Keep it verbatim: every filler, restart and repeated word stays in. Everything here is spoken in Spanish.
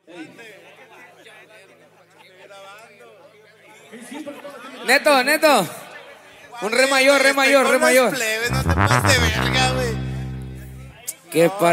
Neto, Neto. Un re mayor, re mayor, re mayor. No te pases de verga, güey. Qué par